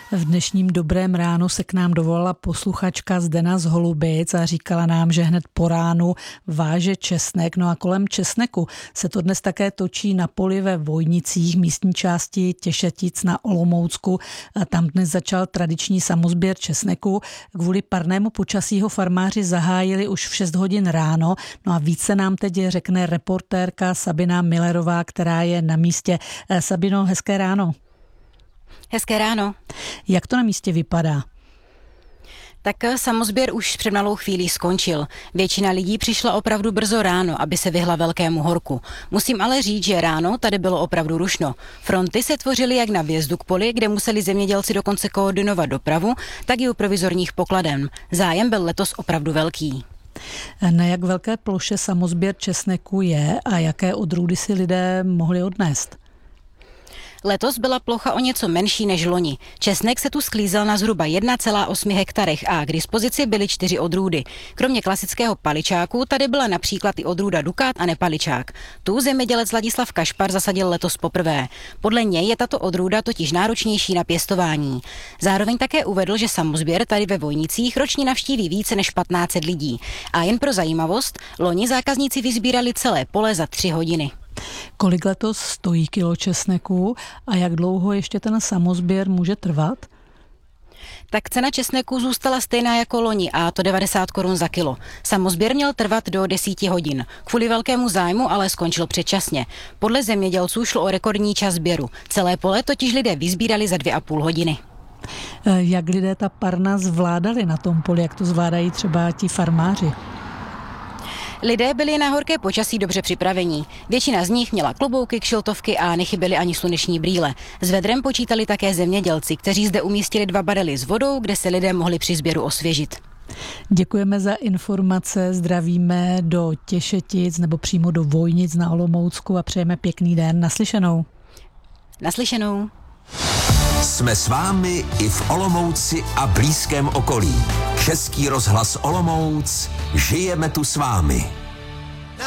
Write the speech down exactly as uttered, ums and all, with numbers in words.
V dnešním Dobrém ránu se k nám dovolala posluchačka Zdena z Holubic a říkala nám, že hned po ránu váže česnek. No a kolem česneku se to dnes také točí na poli ve Vojnicích, místní části Těšetic na Olomoucku. A tam dnes začal tradiční samosběr česneku. Kvůli parnému počasí ho farmáři zahájili už v šest hodin ráno. No a více nám teď řekne reportérka Sabina Millerová, která je na místě. Sabino, hezké ráno. Hezké ráno. Jak to na místě vypadá? Tak samosběr už před malou chvílí skončil. Většina lidí přišla opravdu brzo ráno, aby se vyhla velkému horku. Musím ale říct, že ráno tady bylo opravdu rušno. Fronty se tvořily jak na vjezdu k poli, kde museli zemědělci dokonce koordinovat dopravu, tak i u provizorních pokladen. Zájem byl letos opravdu velký. Na jak velké ploše samosběr česneku je a jaké odrůdy si lidé mohli odnést? Letos byla plocha o něco menší než loni. Česnek se tu sklízel na zhruba jedna celá osm hektarech a k dispozici byly čtyři odrůdy. Kromě klasického paličáku tady byla například i odrůda Dukát a nepaličák. Tu zemědělec Ladislav Kašpar zasadil letos poprvé. Podle něj je tato odrůda totiž náročnější na pěstování. Zároveň také uvedl, že samosběr tady ve Vojnicích ročně navštíví více než patnáct set lidí. A jen pro zajímavost, loni zákazníci vysbírali celé pole za tři hodiny. Kolik letos stojí kilo česneku a jak dlouho ještě ten samosběr může trvat? Tak cena česneku zůstala stejná jako loni, a to devadesát korun za kilo. Samosběr měl trvat do deseti hodin. Kvůli velkému zájmu ale skončil předčasně. Podle zemědělců šlo o rekordní čas sběru. Celé pole totiž lidé vysbírali za dvě a půl hodiny. Jak lidé ta parna zvládali na tom poli, jak to zvládají třeba ti farmáři? Lidé byli na horké počasí dobře připravení. Většina z nich měla klobouky, kšiltovky a nechyběly ani sluneční brýle. S vedrem počítali také zemědělci, kteří zde umístili dva barely s vodou, kde se lidé mohli při sběru osvěžit. Děkujeme za informace, zdravíme do Těšetic nebo přímo do Vojnic na Olomoucku a přejeme pěkný den. Naslyšenou. Naslyšenou. Jsme s vámi i v Olomouci a blízkém okolí. Český rozhlas Olomouc, žijeme tu s vámi.